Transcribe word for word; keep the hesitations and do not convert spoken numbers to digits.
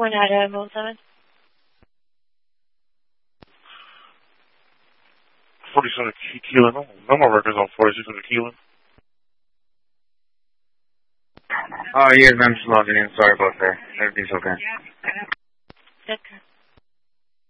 One out of seven. forty-six hundred Kilo. No, no more records on forty-six hundred Kilo. Oh, yes, I'm just logging in. Sorry about that. Everything's okay. Okay.